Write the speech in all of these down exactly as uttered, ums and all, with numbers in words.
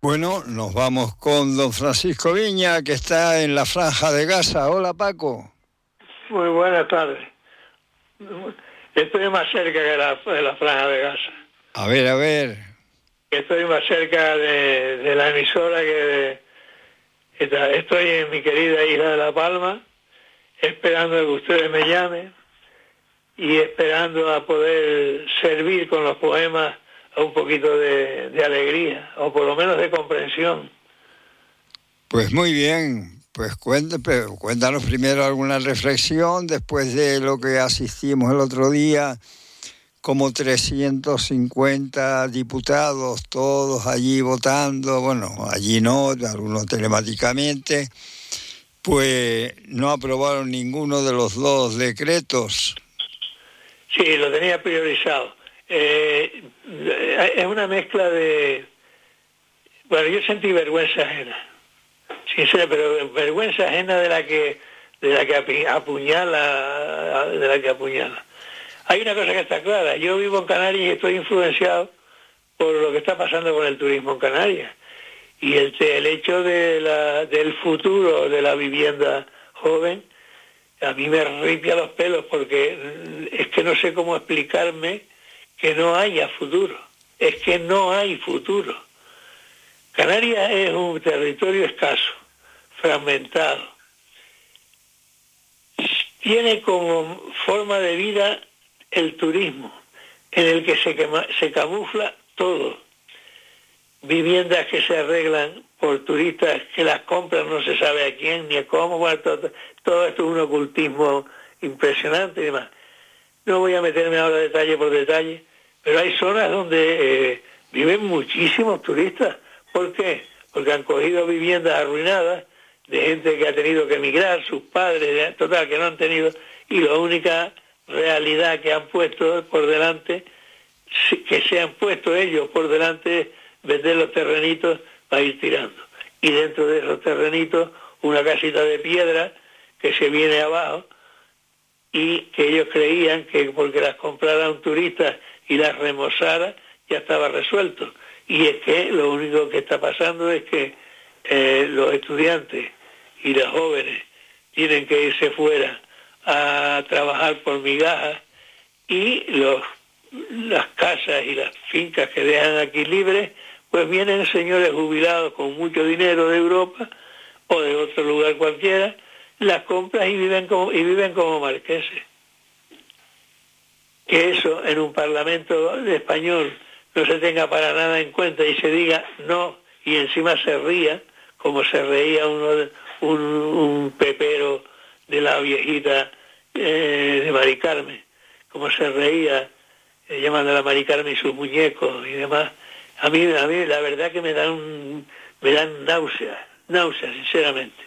Bueno, nos vamos con don Francisco Viña, que está en la Franja de Gaza. Hola, Paco. Muy buenas tardes. Estoy más cerca que la, de la Franja de Gaza. A ver, a ver. Estoy más cerca de, de la emisora que de... Estoy en mi querida isla de La Palma, esperando a que ustedes me llamen y esperando a poder servir con los poemas a un poquito de, de alegría, o por lo menos de comprensión. Pues muy bien, pues cuéntame, cuéntanos primero alguna reflexión después de lo que asistimos el otro día, como trescientos cincuenta diputados, todos allí votando, bueno, allí no, algunos telemáticamente, pues no aprobaron ninguno de los dos decretos. Sí, lo tenía priorizado. Eh, es una mezcla de... Bueno, yo sentí vergüenza ajena, sincera, pero vergüenza ajena de la que de la que apuñala, de la que apuñala. Hay una cosa que está clara, yo vivo en Canarias y estoy influenciado por lo que está pasando con el turismo en Canarias. Y el, el hecho de la, del futuro de la vivienda joven, a mí me ripia los pelos porque es que no sé cómo explicarme que no haya futuro. Es que no hay futuro. Canarias es un territorio escaso, fragmentado. Tiene como forma de vida el turismo, en el que se, quema, se camufla todo. Viviendas que se arreglan por turistas que las compran no se sabe a quién ni a cómo. Bueno, todo, todo esto es un ocultismo impresionante y demás. No voy a meterme ahora detalle por detalle, pero hay zonas donde eh, viven muchísimos turistas. ¿Por qué? Porque han cogido viviendas arruinadas de gente que ha tenido que emigrar, sus padres, total, que no han tenido, y la única realidad que han puesto por delante, que se han puesto ellos por delante, es vender los terrenitos para ir tirando. Y dentro de esos terrenitos, una casita de piedra que se viene abajo, y que ellos creían que porque las comprara un turista y las remozara, ya estaba resuelto. Y es que lo único que está pasando es que eh, los estudiantes y los jóvenes tienen que irse fuera a trabajar por migajas y los, las casas y las fincas que dejan aquí libres, pues vienen señores jubilados con mucho dinero de Europa o de otro lugar cualquiera, las compran y viven como, y viven como marqueses. Que eso en un parlamento español no se tenga para nada en cuenta y se diga no, y encima se ría, como se reía uno de, un, un pepero de la viejita eh, de Mari Carmen, como se reía eh, llamando a la Mari Carmen y sus muñecos y demás. A mí, a mí la verdad que me dan, me dan náuseas, náuseas, sinceramente.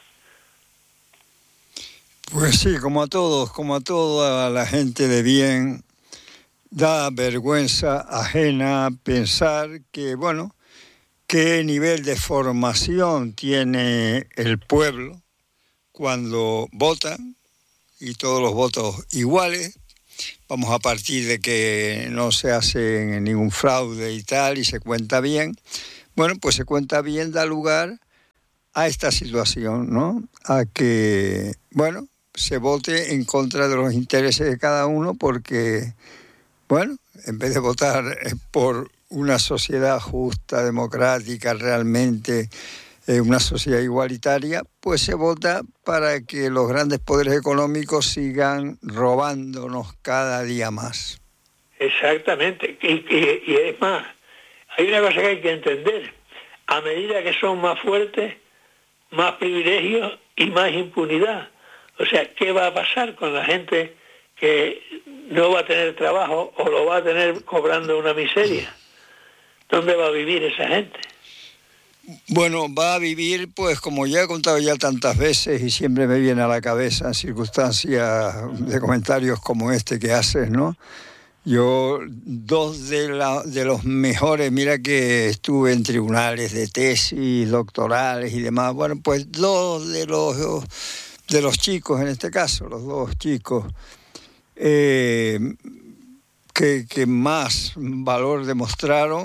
Pues sí, como a todos, como a toda la gente de bien, da vergüenza ajena pensar que, bueno, qué nivel de formación tiene el pueblo cuando votan, y todos los votos iguales. Vamos a partir de que no se hace ningún fraude y tal, y se cuenta bien. Bueno, pues se cuenta bien, da lugar a esta situación, ¿no? A que, bueno, se vote en contra de los intereses de cada uno porque, bueno, en vez de votar por una sociedad justa, democrática, realmente eh, una sociedad igualitaria, pues se vota para que los grandes poderes económicos sigan robándonos cada día más. Exactamente. Y, y, y es más, hay una cosa que hay que entender. A medida que son más fuertes, más privilegios y más impunidad. O sea, ¿qué va a pasar con la gente que no va a tener trabajo o lo va a tener cobrando una miseria? ¿Dónde va a vivir esa gente? Bueno, va a vivir, pues como ya he contado ya tantas veces y siempre me viene a la cabeza en circunstancias de comentarios como este que haces, ¿no? Yo, dos de, la, de los mejores, mira que estuve en tribunales de tesis, doctorales y demás, bueno, pues dos de los, de los chicos, en este caso, los dos chicos, eh, que, que más valor demostraron,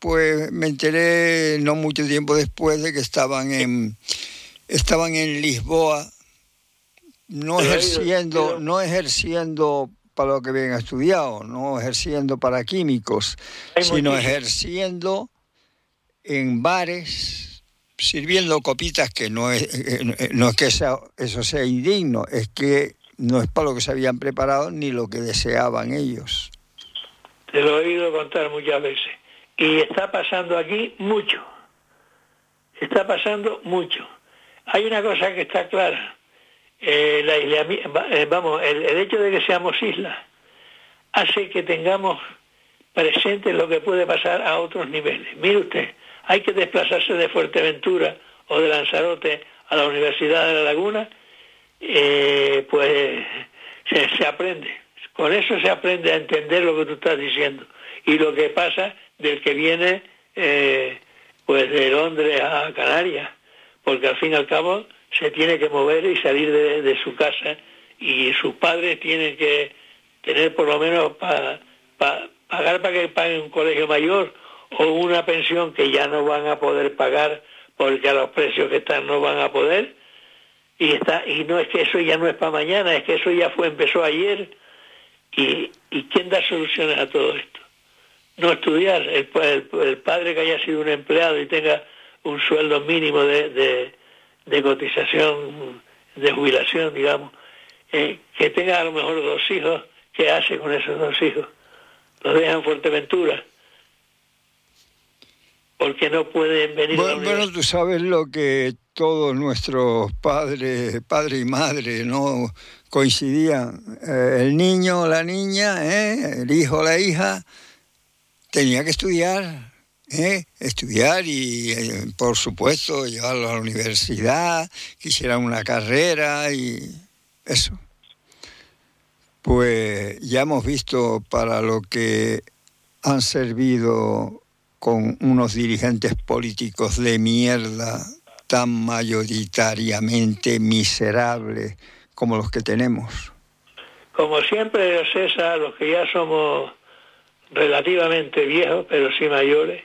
pues me enteré no mucho tiempo después de que estaban en, estaban en Lisboa, no ejerciendo, no ejerciendo para lo que habían estudiado, no ejerciendo para químicos, sino ejerciendo en bares, sirviendo copitas, que no es, no es que sea, eso sea indigno, es que no es para lo que se habían preparado ni lo que deseaban ellos. Te lo he oído contar muchas veces. Y está pasando aquí mucho. Está pasando mucho. Hay una cosa que está clara. Eh, la isla, eh, vamos, el, el hecho de que seamos islas hace que tengamos presente lo que puede pasar a otros niveles. Mire usted, hay que desplazarse de Fuerteventura o de Lanzarote a la Universidad de La Laguna, eh, pues se, se aprende. Con eso se aprende a entender lo que tú estás diciendo y lo que pasa del que viene eh, pues de Londres a Canarias, porque al fin y al cabo se tiene que mover y salir de, de su casa, y sus padres tienen que tener por lo menos para pa, pagar para que paguen un colegio mayor o una pensión que ya no van a poder pagar porque a los precios que están no van a poder, y está y no es que eso ya no es para mañana, es que eso ya fue empezó ayer. ¿Y, y quién da soluciones a todo esto? No estudiar. El, el, el padre que haya sido un empleado y tenga un sueldo mínimo de, de, de cotización, de jubilación, digamos, eh, que tenga a lo mejor dos hijos, ¿qué hace con esos dos hijos? Los deja en Fuerteventura, porque no pueden venir bueno, a la universidad. Bueno, tú sabes lo que todos nuestros padres, padre y madre, ¿no?, coincidían. Eh, el niño, la niña, ¿eh? el hijo, la hija, tenía que estudiar, ¿eh? estudiar y, eh, por supuesto, llevarlo a la universidad, que hicieran una carrera y eso. Pues ya hemos visto para lo que han servido con unos dirigentes políticos de mierda tan mayoritariamente miserables como los que tenemos. Como siempre, César, los que ya somos relativamente viejos, pero sí mayores,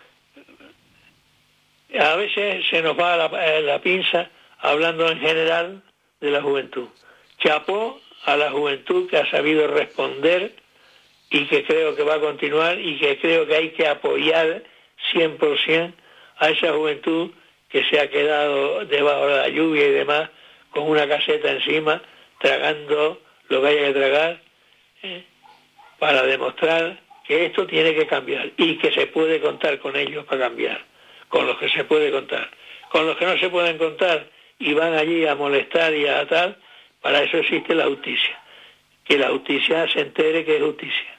a veces se nos va la, la pinza hablando en general de la juventud. Chapó a la juventud que ha sabido responder y que creo que va a continuar y que creo que hay que apoyar cien por ciento a esa juventud que se ha quedado debajo de la lluvia y demás con una caseta encima, tragando lo que haya que tragar, ¿eh? para demostrar que esto tiene que cambiar y que se puede contar con ellos para cambiar, con los que se puede contar. Con los que no se pueden contar y van allí a molestar y a tal, para eso existe la justicia, que la justicia se entere que es justicia.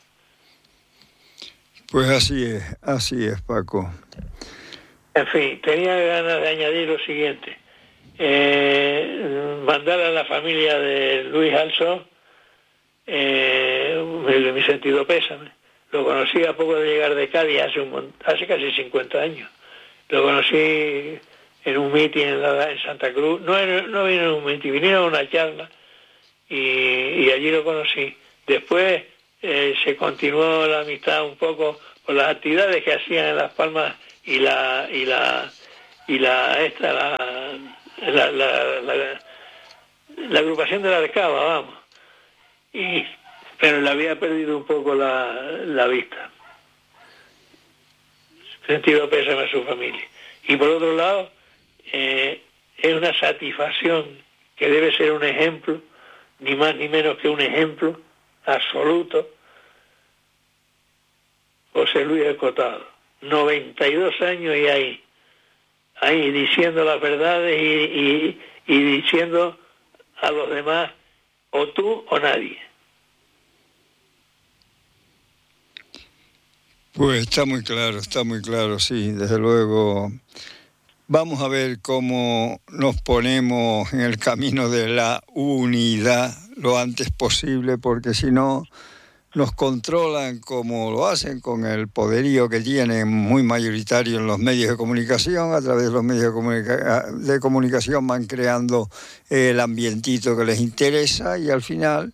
Pues así es, así es, Paco. En fin, tenía ganas de añadir lo siguiente. Eh, mandar a la familia de Luis Alsó eh, mi sentido pésame. Lo conocí a poco de llegar de Cádiz hace, un, hace casi cincuenta años. Lo conocí en un mitin en, en Santa Cruz. No, no vino en un mitin, vinieron a una charla y, y allí lo conocí. Después eh, se continuó la amistad un poco por las actividades que hacían en Las Palmas y la y la y la esta la la, la, la, la, la agrupación de la Arcaba, vamos. Y pero le había perdido un poco la, la vista. Sentido pésame a su familia. Y por otro lado, eh, es una satisfacción que debe ser un ejemplo, ni más ni menos que un ejemplo absoluto, José Luis Escotado, noventa y dos años y ahí, ahí diciendo las verdades y, y, y diciendo a los demás, o tú o nadie. Pues está muy claro, está muy claro, sí, desde luego. Vamos a ver cómo nos ponemos en el camino de la unidad lo antes posible, porque si no nos controlan como lo hacen con el poderío que tienen muy mayoritario en los medios de comunicación. A través de los medios de, comunica- de comunicación van creando el ambientito que les interesa y al final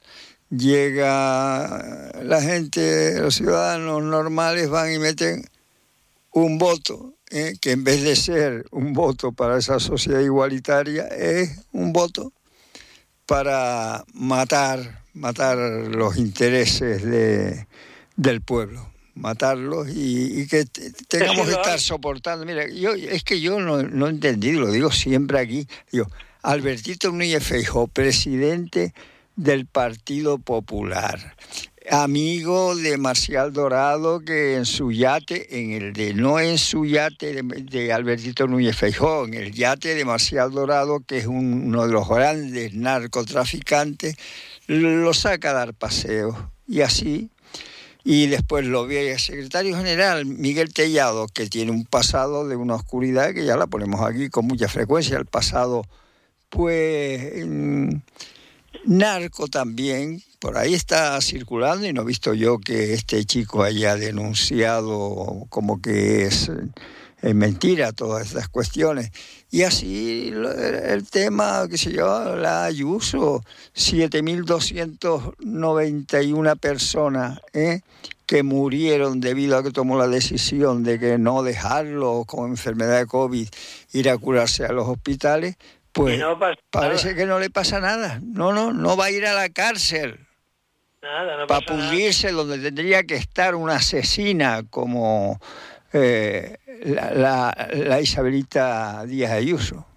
llega la gente, los ciudadanos normales van y meten un voto eh, que en vez de ser un voto para esa sociedad igualitaria, es un voto para matar, matar los intereses de, del pueblo, matarlos y, y que t- tengamos que estar soportando. Mira, yo es que yo no, no he entendido, lo digo siempre aquí, digo, Albertito Núñez Feijóo, presidente del Partido Popular, amigo de Marcial Dorado, que en su yate, en el de no en su yate de, de Albertito Núñez Feijóo, en el yate de Marcial Dorado, que es un, uno de los grandes narcotraficantes, lo saca a dar paseos. Y así, y después lo ve el secretario general, Miguel Tellado, que tiene un pasado de una oscuridad que ya la ponemos aquí con mucha frecuencia, el pasado, pues... Mmm, narco también, por ahí está circulando y no he visto yo que este chico haya denunciado como que es, es mentira todas estas cuestiones. Y así el tema, qué sé yo, la Ayuso, siete mil doscientas noventa y una personas ¿eh? que murieron debido a que tomó la decisión de que no dejarlo con enfermedad de COVID ir a curarse a los hospitales. Pues no parece nada. Que no le pasa nada. No, no, no va a ir a la cárcel. Nada, no para pasa pudrirse nada. Donde tendría que estar una asesina como eh, la, la, la Isabelita Díaz Ayuso.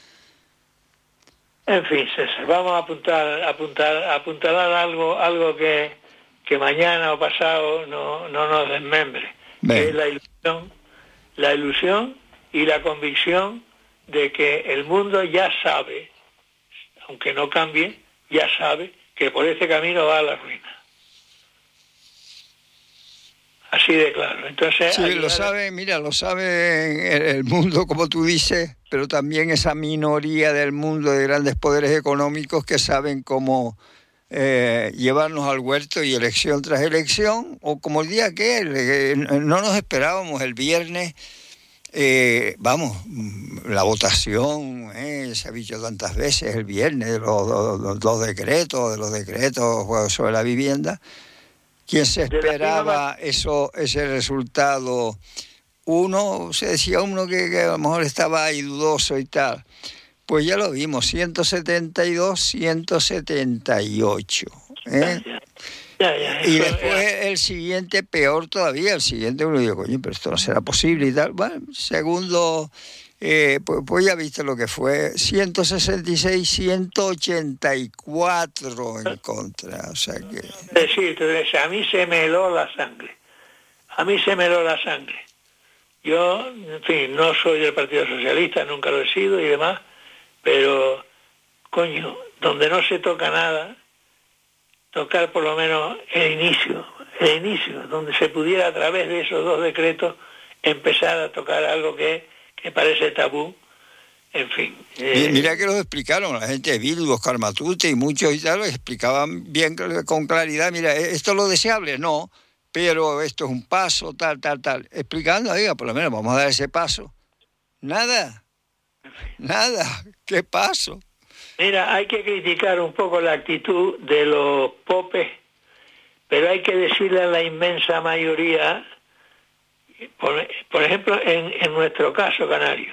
En fin, César, vamos a apuntar, apuntar, apuntalar algo, algo que, que mañana o pasado no, no nos desmembre, Ven. que es la ilusión, la ilusión y la convicción de que el mundo ya sabe, aunque no cambie, ya sabe que por este camino va a la ruina. Así de claro. Entonces, sí, lo sabe, mira, lo sabe el mundo, como tú dices, pero también esa minoría del mundo de grandes poderes económicos que saben cómo eh, llevarnos al huerto y elección tras elección, o como el día que eh, no nos esperábamos el viernes. Eh, vamos, la votación, eh, se ha dicho tantas veces el viernes, de los, los, los dos decretos, de los decretos sobre la vivienda. ¿Quién se esperaba eso, ese resultado? Uno, se decía uno que, que a lo mejor estaba ahí dudoso y tal. Pues ya lo vimos, ciento setenta y dos, ciento setenta y ocho. ¿eh? Ya, ya, y después ya. El siguiente peor todavía, el siguiente uno dice, coño, pero esto no será posible y tal. Bueno, segundo, eh, pues, pues ya viste lo que fue, ciento sesenta y seis, ciento ochenta y cuatro en contra, o sea que... Sí, a mí se me heló la sangre, a mí se me heló la sangre. Yo, en fin, no soy del Partido Socialista, nunca lo he sido y demás, pero, coño, donde no se toca nada, tocar por lo menos el inicio, el inicio, donde se pudiera a través de esos dos decretos empezar a tocar algo que, que parece tabú, en fin. Eh... Mira que lo explicaron, la gente de Bildu, Oscar Matute y muchos y tal, lo explicaban bien con claridad, mira, ¿esto es lo deseable? No, pero esto es un paso, tal, tal, tal. Explicando, diga, por lo menos vamos a dar ese paso. Nada, nada, ¿qué paso? Mira, hay que criticar un poco la actitud de los popes, pero hay que decirle a la inmensa mayoría, por, por ejemplo, en, en nuestro caso canario,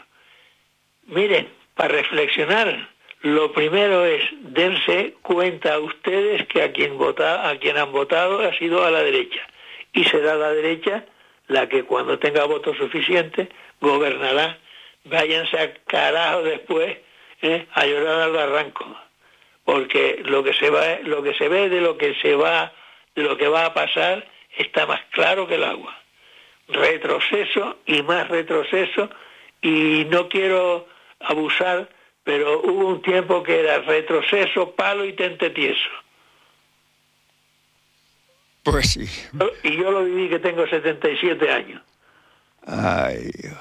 miren, para reflexionar, lo primero es dense cuenta ustedes que a quien vota, a quien han votado ha sido a la derecha, y será la derecha la que cuando tenga votos suficientes gobernará. Váyanse a carajo después. ¿Eh? a llorar al barranco, porque lo que se va, lo que se ve de lo que se va, de lo que va a pasar está más claro que el agua. Retroceso y más retroceso, y no quiero abusar, pero hubo un tiempo que era retroceso, palo y tente tieso. Pues sí. Y yo lo viví, que tengo setenta y siete años. Ay, Dios.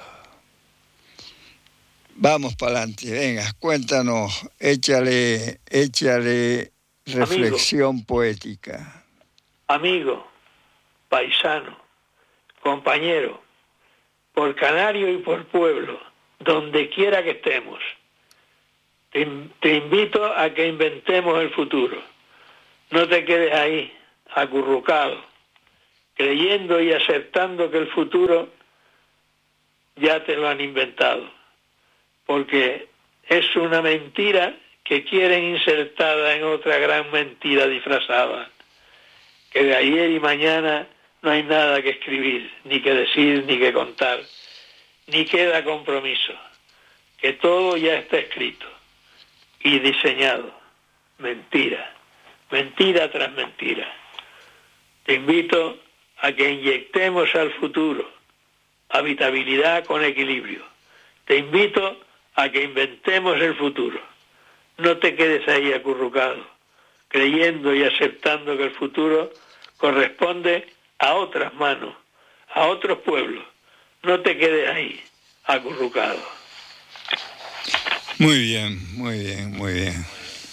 Vamos para adelante, venga, cuéntanos, échale, échale reflexión amigo, poética. Amigo, paisano, compañero, por canario y por pueblo, donde quiera que estemos, te, te invito a que inventemos el futuro. No te quedes ahí, acurrucado, creyendo y aceptando que el futuro ya te lo han inventado, porque es una mentira que quieren insertada en otra gran mentira disfrazada, que de ayer y mañana no hay nada que escribir, ni que decir, ni que contar, ni queda compromiso, que todo ya está escrito y diseñado. Mentira, mentira tras mentira. Te invito a que inyectemos al futuro habitabilidad con equilibrio. Te invito a que inventemos el futuro. No te quedes ahí acurrucado, creyendo y aceptando que el futuro corresponde a otras manos, a otros pueblos. No te quedes ahí acurrucado. Muy bien, muy bien, muy bien.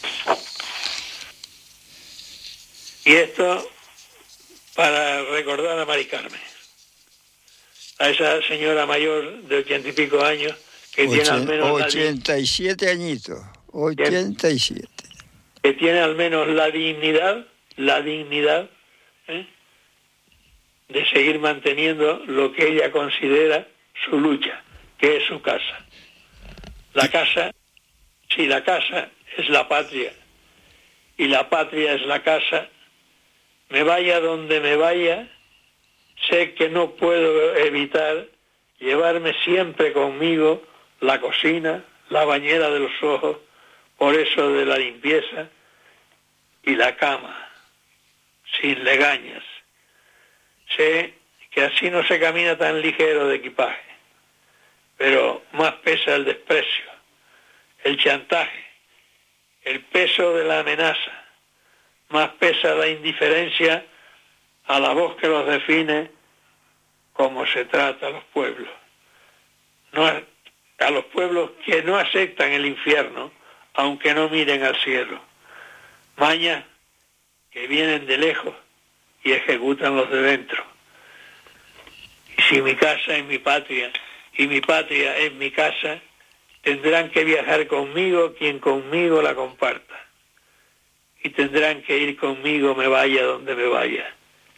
Y esto para recordar a Mari Carmen, a esa señora mayor de ochenta y pico años que Ochen, tiene al menos ochenta y siete añitos, ochenta y siete. Que tiene al menos la dignidad, la dignidad ¿eh? de seguir manteniendo lo que ella considera su lucha, que es su casa. La casa, si la casa es la patria y la patria es la casa, me vaya donde me vaya, sé que no puedo evitar llevarme siempre conmigo la cocina, la bañera de los ojos, por eso de la limpieza, y la cama, sin legañas. Sé que así no se camina tan ligero de equipaje, pero más pesa el desprecio, el chantaje, el peso de la amenaza, más pesa la indiferencia a la voz que los define como se trata a los pueblos. No, a los pueblos que no aceptan el infierno, aunque no miren al cielo. Mañas que vienen de lejos y ejecutan los de dentro. Y si mi casa es mi patria y mi patria es mi casa, tendrán que viajar conmigo quien conmigo la comparta. Y tendrán que ir conmigo me vaya donde me vaya.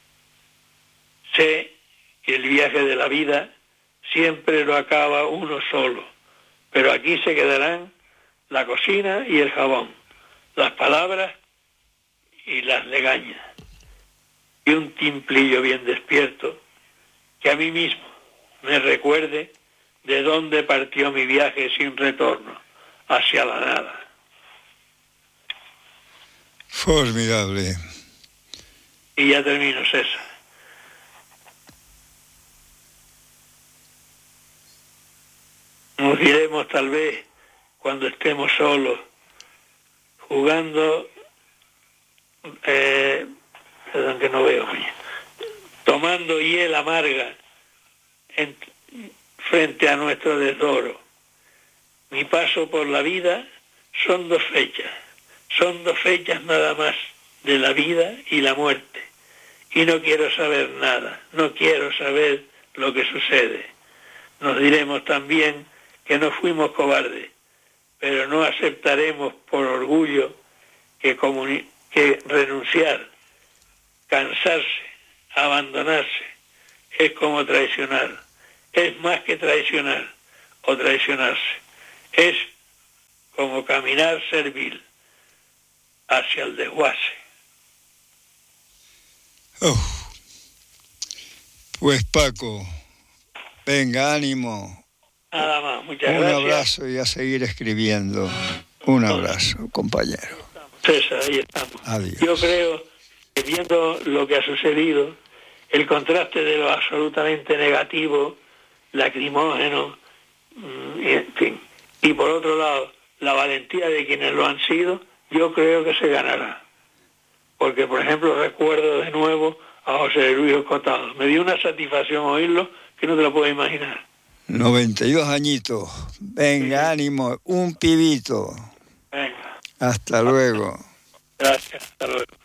Sé que el viaje de la vida siempre lo acaba uno solo, pero aquí se quedarán la cocina y el jabón, las palabras y las legañas, y un timplillo bien despierto que a mí mismo me recuerde de dónde partió mi viaje sin retorno, hacia la nada. Formidable. Y ya termino, César. Nos diremos tal vez cuando estemos solos, jugando, eh, perdón que no veo, tomando hiel amarga en, frente a nuestro tesoro. Mi paso por la vida son dos fechas, son dos fechas nada más de la vida y la muerte. Y no quiero saber nada, no quiero saber lo que sucede. Nos diremos también que no fuimos cobardes, pero no aceptaremos por orgullo que, comuni- que renunciar, cansarse, abandonarse, es como traicionar. Es más que traicionar o traicionarse. Es como caminar servil hacia el desguace. Oh. Pues Paco, venga, ánimo. Nada más, muchas Un gracias. Un abrazo y a seguir escribiendo. Un abrazo, compañero. César, ahí estamos. Adiós. Yo creo que viendo lo que ha sucedido, el contraste de lo absolutamente negativo, lacrimógeno, y, en fin, y por otro lado, la valentía de quienes lo han sido, yo creo que se ganará. Porque, por ejemplo, recuerdo de nuevo a José Luis Escotado. Me dio una satisfacción oírlo que no te lo puedes imaginar. noventa y dos añitos. Venga, sí. Ánimo, un pibito. Venga. Hasta luego. Gracias, hasta luego.